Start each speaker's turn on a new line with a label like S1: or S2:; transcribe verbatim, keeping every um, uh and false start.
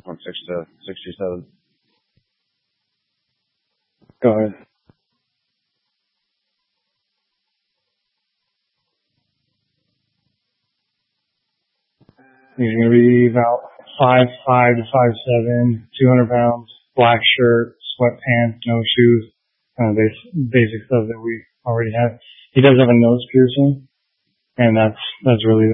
S1: from six to sixty-seven.
S2: Go ahead. He's going to be about five five to five seven, two hundred pounds, black shirt, sweatpants, no shoes, kind of basic, basic stuff that we already have. He does have a nose piercing, and that's that's really